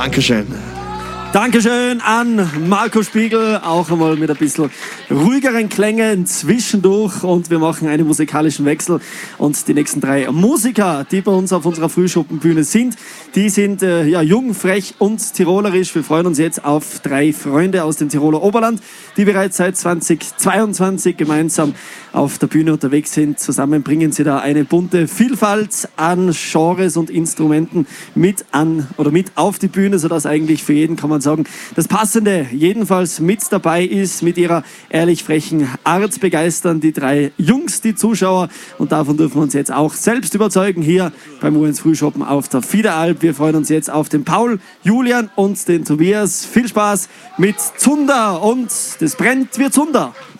Dankeschön. Dankeschön an Marco Spiegel, auch einmal mit ein bisschen ruhigeren Klängen zwischendurch, und wir machen einen musikalischen Wechsel, und die nächsten 3 Musiker, die bei uns auf unserer Frühschuppenbühne sind, die sind ja, jung, frech und tirolerisch. Wir freuen uns jetzt auf 3 Freunde aus dem Tiroler Oberland, die bereits seit 2022 gemeinsam auf der Bühne unterwegs sind. Zusammen bringen sie da eine bunte Vielfalt an Genres und Instrumenten mit auf die Bühne, sodass eigentlich für jeden, kann man sagen, das Passende jedenfalls mit dabei ist. Mit ihrer ehrlich frechen Art begeistern die 3 Jungs die Zuschauer, und davon dürfen wir uns jetzt auch selbst überzeugen hier beim U1 Frühschoppen auf der Fiederalp. Wir freuen uns jetzt auf den Paul, Julian und den Tobias. Viel Spaß mit Zunder, und das brennt wie Zunder.